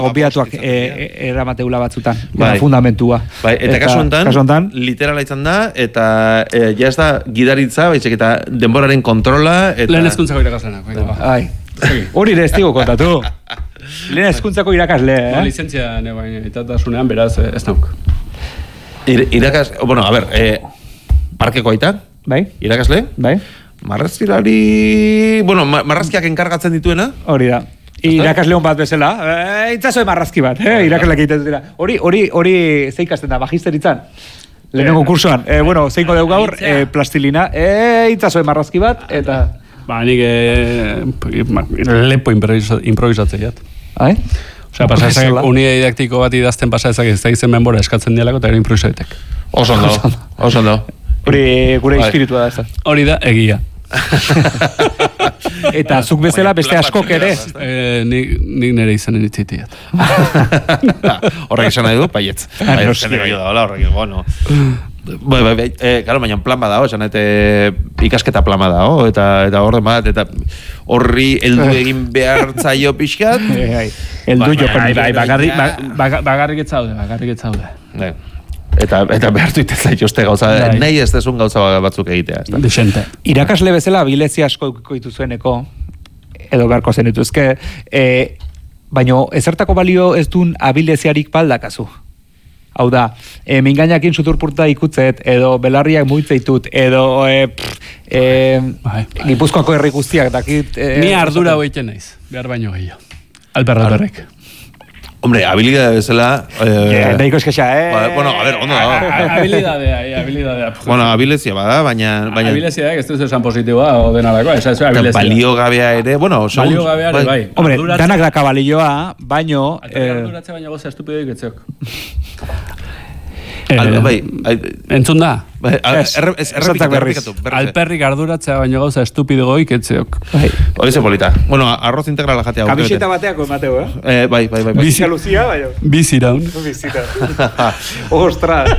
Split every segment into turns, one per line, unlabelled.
Obiatuak eramateula batzutan, fundamentua.
Bai, eta kasu hontan, literala izan da, eta ja ez da gidaritza, baizik eta denboraren kontrola.
Lehen hezkuntzako irakaslenak.
Hori ere ez digo kontatu. Lehen hezkuntzako irakasle.
Lizentzia nebain itatasunean, beraz, ez nauk.
Bueno, a ver, parkeko aita, irakasle, marrazkilari, bueno, marrazkiak enkargatzen dituena.
Hori da. Irakasleon bat bezala, itzazoe marrazki bat, irakasleak egiten dira. Hori zeikasten da, magisteritzan. Lehenengo kursoan, bueno, zeiko deu gaur, plastilina, itzazoe marrazki bat, eta...
Nik lepo improvisatzeat. Osea, pasazak unidea didaktiko bat idazten pasazak ez da izen menbora eskatzen dialako, eta gero improvisatetek.
Oso ondo.
Hori gure espiritua da ez da.
Hori da, egia.
Eta zuk bezala beste askok ere.
Nik nire izanen itzitiat.
Horrek esan nahi du, paietz. Horrek, bueno. Claro, baina plan badao, esan ikasketa plan badao, eta horren bat, eta horri heldu egin behar zaio pixkat.
Heldu jo.
Bagarrik etzaude.
Eta behartu itezai joste gauza, nahi ez desun gauza batzuk egitea.
Desente.
Irakasle bezala abilezia asko ikuituzueneko, edo beharko zen dituzke, baina ezertako balio ez duen abileziarik baldakazu. Hau da, mingainakin suturpurta ikutzet, edo belarriak muitzeitut, edo Gipuzkoako herri guztiak dakit...
Ni ardura hoiten naiz, behar baino gehiago. Alperraperrek.
Hombre, habilidade bezala...
Daiko eskexa,
Bueno, a ver, ondo da.
Habilidadea.
Bueno, habilizia bada, baina...
Habilizia da, ez duz esan positiboa o denalako, ez da habilizia.
Balio gabea ere, bueno...
Balio gabea ere, bai.
Hombre, danak daka balioa, baino...
Arduratze baina goza estupidoik etzeok. Entzun da? Alperrik arduratzea baino gauza estupidoik etzeok.
Hori ze polita. Bueno, arroz integrala jatea.
Kamiseta bateako emateo,
Bai.
Bizia Lucia, baina.
Biziraun.
Ostras.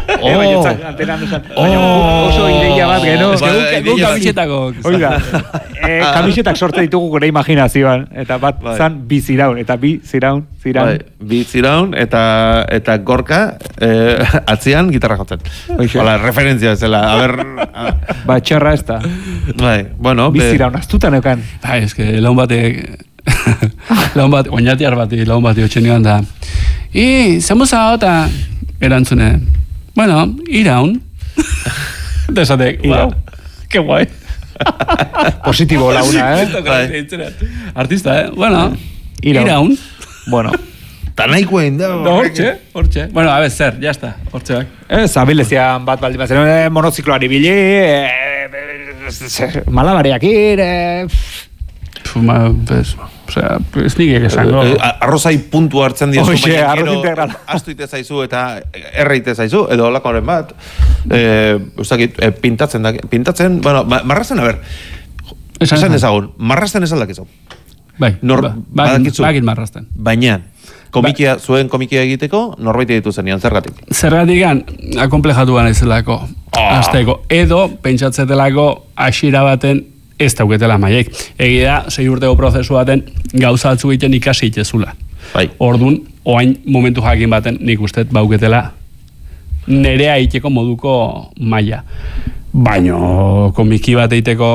Oso ideia bat, geno.
Guk kamisetako.
Oiga, kamisetak sorte ditugu gure imaginazioan. Eta bat zan biziraun. Eta biziraun.
Biziraun eta gorka atzian gitarra jotzen. Hola, referentzia bezala. A ver...
Ba, txarra ez da.
Bai, bueno...
Biziraun, astutan euken.
Bai, ez que laun batek... Oinatiar laun bati otxenioan da. Zemuza gota... Erantzune... Bueno, iraun. Desatek, wow. Que guai.
Positibo launa,
Artista, Bueno, iraun.
Bueno...
Ta nahiko egin da.
Hortxe. Bueno, a ver, zer, ya está. Hortxe bak.
Abilezian bat baldin bazen, monozikloari bili, malabareak
Osea, ez nik esango.
Arrozai puntu hartzen dira.
Oixe, arroz integral.
Astuite zaizu eta erreite zaizu, edo olakoren bat. Pintatzen, bueno, marrazen, a ber, esan ezagun, marrazen ez aldakizu.
Bai, bagit marrazen.
Baina, zuen komikia egiteko, norbaiti ditu zenian, zergatik?
Zergatik akomplejatu gana izelako, azteko, edo, pentsatzetelako, asira baten ez dauketela maiek. Egia, 6 urteko prozesu baten, gauza atzu egiten ikasi itezula. Ordun, oain momentu jakin baten, nik ustet bauketela, nerea iteko moduko maila. Baino, komiki bat eiteko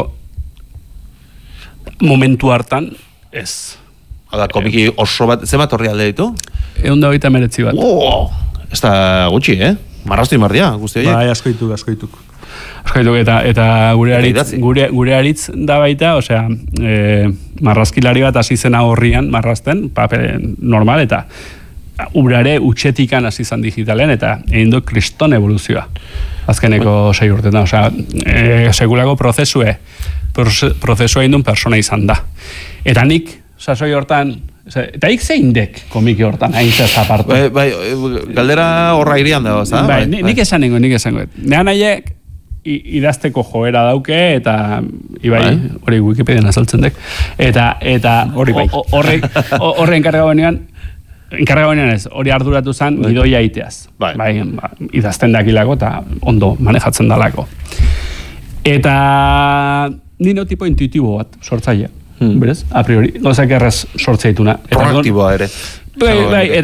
momentu hartan, ez.
Hala, komiki oso bat, zemat horri alde ditu?
129 bat.
Ez da gutxi, Marraztu imardia, guzti horiek.
Bai, askoituk. Eta gure aritz da baita, osea, marrazkilari bat hasi zena horrian, marrazten, paper normal, eta urare utxetikan hasi zan digitalen, eta egin du kriston evoluzioa. Azkeneko 6 urtetan, osea, sekulako prozesua egin duen persona izan da. Eta nik, sasoi hortan, eta ik zeindek komiki hortan, hain zezapartu.
Bai, galdera horra irian dago, za?
Bai, nik esanengo. Nean haiek, idazteko joera dauke, eta ibai, hori Wikipedian azaltzen dek, eta horre enkargagoenean ez, hori arduratu zen gidoia iteaz. Bai, idazten dakilako, eta ondo manejatzen dalako. Eta nino tipo intuitibo bat, sortzaile. Berez, a priori, gozak erraz sortzaituna.
Proaktiboa ere.
Bai,